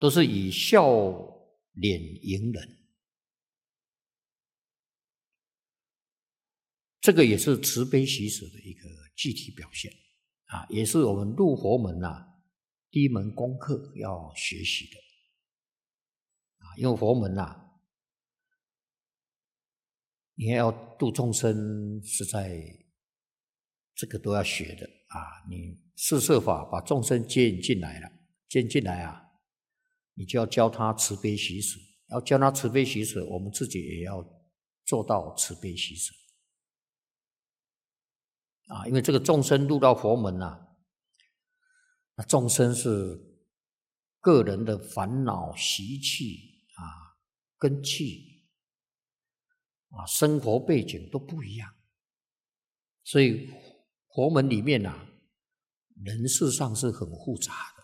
都是以笑脸迎人。这个也是慈悲喜舍的一个具体表现啊，也是我们入佛门第一门功课要学习的啊。因为佛门你要度众生，实在这个都要学的啊。你设法把众生接引进来了，接引进来你就要教他慈悲喜舍。要教他慈悲喜舍，我们自己也要做到慈悲喜舍啊。因为这个众生入到佛门那众生是个人的烦恼习气根器生活背景都不一样，所以佛门里面人事上是很复杂的。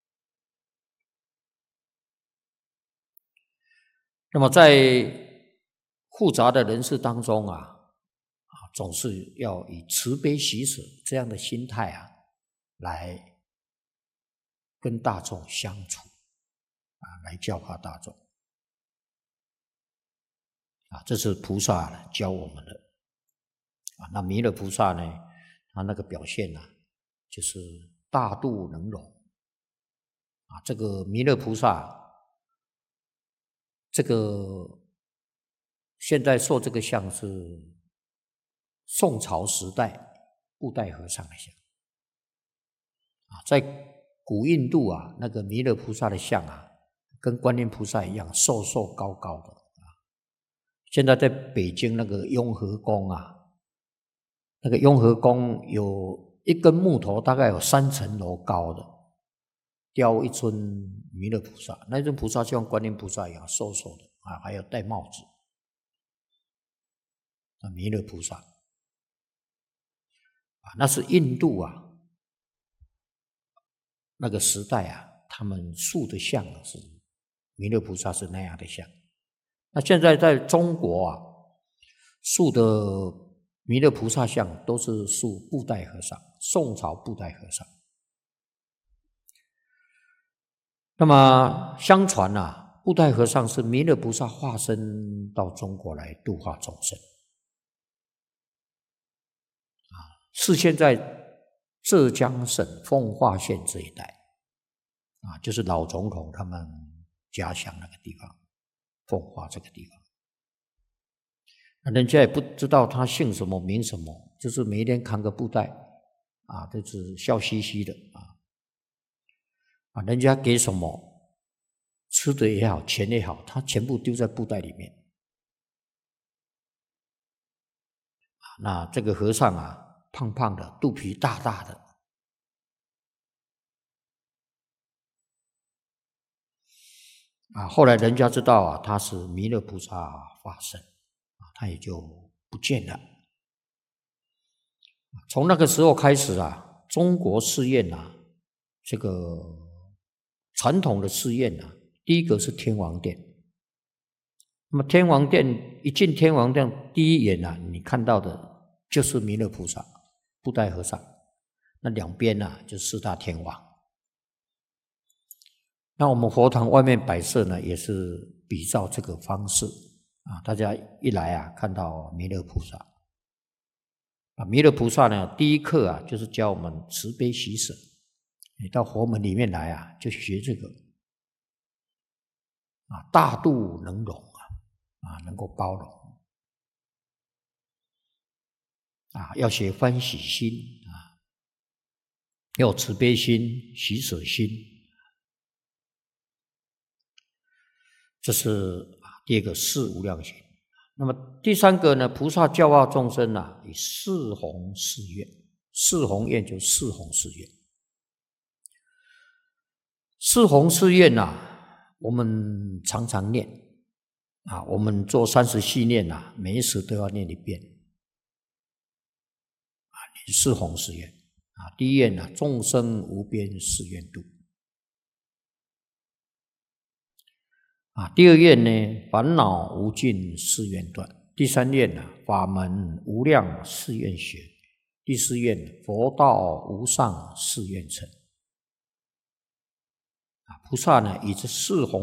那么在复杂的人事当中总是要以慈悲喜舍这样的心态来跟大众相处来教化大众这是菩萨教我们的那弥勒菩萨呢，他那个表现就是大度能容这个弥勒菩萨，这个现在受这个像是宋朝时代布袋和尚的像在古印度那个弥勒菩萨的像跟观音菩萨一样瘦瘦高高的现在在北京那个雍和宫那个雍和宫有一根木头大概有3层楼高的，雕一尊弥勒菩萨，那尊菩萨就像观音菩萨一样瘦瘦的还有戴帽子弥勒菩萨那是印度那个时代他们塑的像是弥勒菩萨是那样的像。那现在在中国塑的弥勒菩萨像都是塑布袋和尚，宋朝布袋和尚。那么相传布袋和尚是弥勒菩萨化身到中国来度化众生是现在浙江省奉化县这一带就是老总统他们家乡那个地方，奉化这个地方。人家也不知道他姓什么名什么，就是每天扛个布袋就是笑嘻嘻的人家给什么吃的也好钱也好，他全部丢在布袋里面那这个和尚胖胖的，肚皮大大的后来人家知道他是弥勒菩萨化身他也就不见了。从那个时候开始中国寺院这个传统的寺院第一个是天王殿。那么天王殿一进天王殿，第一眼你看到的就是弥勒菩萨、布袋和尚，那两边就4大天王。那我们佛堂外面摆设呢，也是比照这个方式大家一来看到弥勒菩萨弥勒菩萨呢，第一课就是教我们慈悲喜舍。你到佛门里面来就学这个大度能容能够包容要学欢喜心要有慈悲心、喜舍心。这是第二个四无量心。那么第三个呢，菩萨教化众生以四弘誓愿。四弘愿就四弘誓愿。四弘誓愿我们常常念我们做30系念每一时都要念一遍四弘誓愿第一愿众生无边誓愿度第二愿呢，烦恼无尽誓愿断。第三愿法门无量誓愿学。第四愿佛道无上誓愿成菩萨呢以这四弘